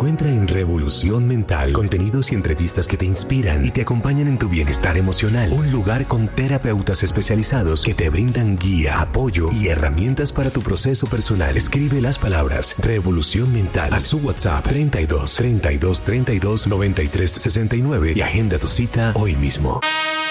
Encuentra en Revolución Mental contenidos y entrevistas que te inspiran y te acompañan en tu bienestar emocional. Un lugar con terapeutas especializados que te brindan guía, apoyo y herramientas para tu proceso personal. Escribe las palabras Revolución Mental a su WhatsApp 32 32 32 93 69 y agenda tu cita hoy mismo.